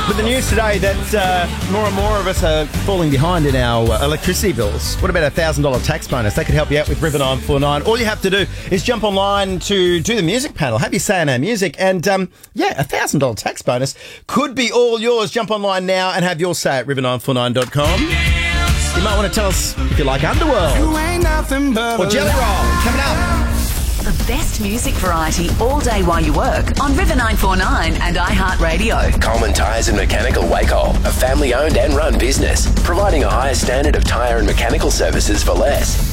With the news today that more and more of us are falling behind in our electricity bills. What about a $1,000 tax bonus? That could help you out with River 949. All you have to do is jump online to do the music panel, have your say in our music, and a $1,000 tax bonus could be all yours. Jump online now and have your say at river949.com. You might want to tell us if you like Underworld or Jelly Roll. Coming up. The best music variety all day while you work on River 949 and iHeartRadio. Coleman Tyres and Mechanical Wacol, a family-owned and run business, providing a higher standard of tyre and mechanical services for less.